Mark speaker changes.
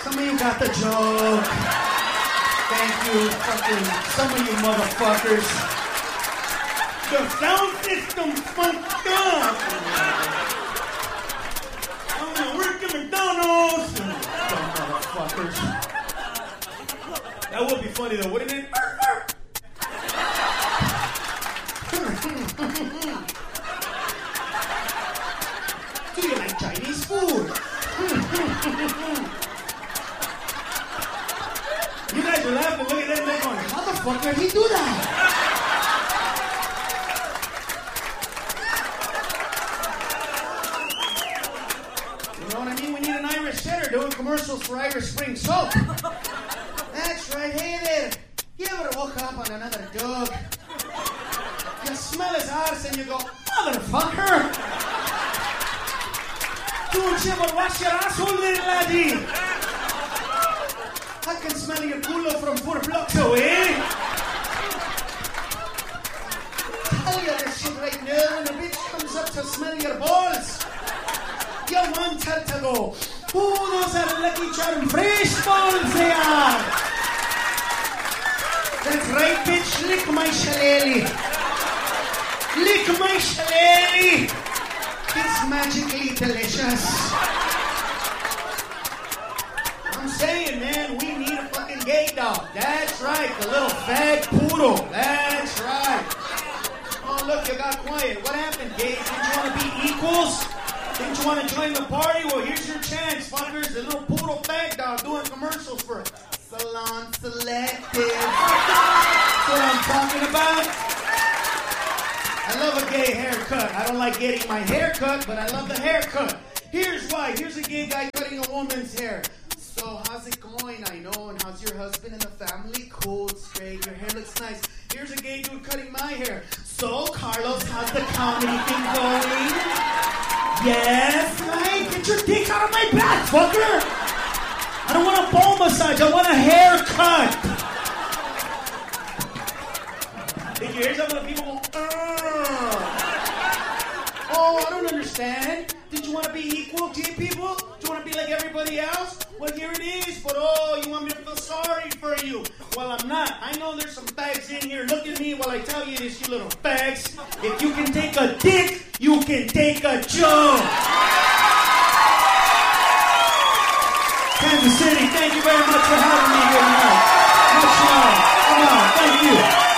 Speaker 1: Some of you got the joke. Thank you, fucking, some of you motherfuckers. The sound system funked up. I'm gonna work at McDonald's. Dumb motherfuckers. That would be funny though, wouldn't it? Do you like Chinese food? You guys are laughing, look at them, they're going, how the fuck did he do that? You know what I mean? We need an Irish setter doing commercials for Irish Spring soap. That's right, hey there. You ever woke up on another dog? You smell his arse and you go, motherfucker! Don't you ever wash your asshole, little laddie? I can smell your culo from 4 blocks away. Tell you this shit right now, when a bitch comes up to smell your balls, you want her to go, oh, those are Lucky Charm fresh balls they are. That's right, bitch, lick my shillelagh. Lick my shillelagh. It's magically delicious. I'm saying, man, we need a fucking gay dog. That's right, the little fag poodle. That's right. Oh, look, you got quiet. What happened, gays? Didn't you want to be equals? Didn't you want to join the party? Well, here's your chance, fuckers. The little poodle fag dog doing commercials for Salon Selective. That's what I'm talking about. I love a gay haircut. I don't like getting my hair cut, but I love the haircut. Here's why. Here's a gay guy cutting a woman's hair. So, how's it going? I know. And how's your husband and the family? Cool, it's great. Your hair looks nice. Here's a gay dude cutting my hair. So, Carlos, how's the comedy thing going? Yes, right? Get your dick out of my back, fucker! I don't want a ball massage. I want a haircut. Did you hear some of the people go, oh, I don't understand. Did you want to be equal, gay people? Do you want to be like everybody else? Well, here it is, but oh, you want me to feel sorry for you. Well, I'm not. I know there's some fags in here. Look at me while I tell you this, you little fags. If you can take a dick, you can take a joke. Kansas City, thank you very much for having me here tonight. Much love. Come on, thank you.